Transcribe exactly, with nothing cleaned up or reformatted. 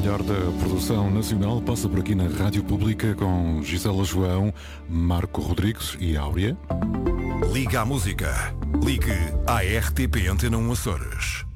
melhor da produção nacional passa por aqui na Rádio Pública com Gisela João, Marco Rodrigues e Áurea. Liga à música. Ligue à R T P Antena um Açores.